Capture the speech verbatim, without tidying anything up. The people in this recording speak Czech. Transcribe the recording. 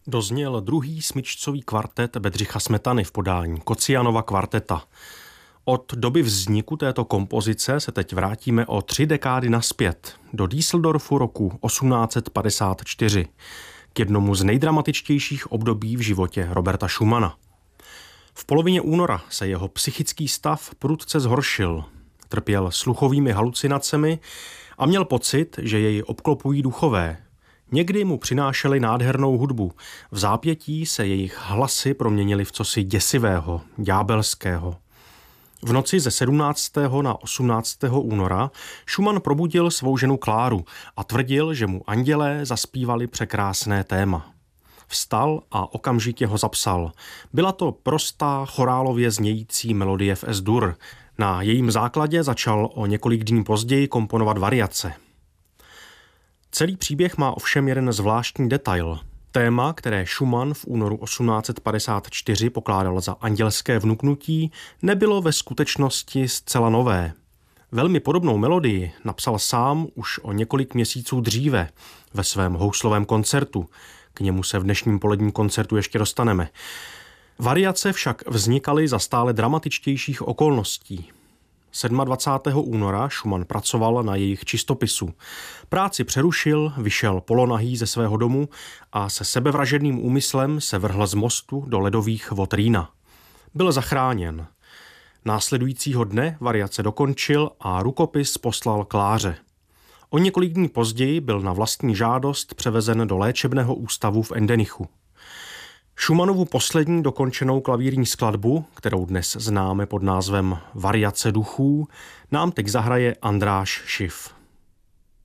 Dozněl druhý smyčcový kvartet Bedřicha Smetany v podání Kocianova kvarteta. Od doby vzniku této kompozice se teď vrátíme o tři dekády nazpět, do Düsseldorfu roku osmnáct set padesát čtyři, k jednomu z nejdramatičtějších období v životě Roberta Schumana. V polovině února se jeho psychický stav prudce zhoršil. Trpěl sluchovými halucinacemi a měl pocit, že jej obklopují duchové. Někdy mu přinášeli nádhernou hudbu. V zápětí se jejich hlasy proměnily v cosi děsivého, ďábelského. V noci ze sedmnáctého na osmnáctého února Schumann probudil svou ženu Kláru a tvrdil, že mu andělé zaspívali překrásné téma. Vstal a okamžitě ho zapsal. Byla to prostá chorálově znějící melodie v Es-Dur. Na jejím základě začal o několik dní později komponovat variace. Celý příběh má ovšem jeden zvláštní detail. Téma, které Schumann v únoru osmnáct set padesát čtyři pokládal za andělské vnuknutí, nebylo ve skutečnosti zcela nové. Velmi podobnou melodii napsal sám už o několik měsíců dříve ve svém houslovém koncertu. K němu se v dnešním poledním koncertu ještě dostaneme. Variace však vznikaly za stále dramatičtějších okolností. dvacátého sedmého února Schumann pracoval na jejich čistopisu. Práci přerušil, vyšel polonahý ze svého domu a se sebevražedným úmyslem se vrhl z mostu do ledových vod Rýna. Byl zachráněn. Následujícího dne variace dokončil a rukopis poslal Kláře. O několik dní později byl na vlastní žádost převezen do léčebného ústavu v Endenichu. Schumannovu poslední dokončenou klavírní skladbu, kterou dnes známe pod názvem Variace duchů, nám teď zahraje Andráš Schiff.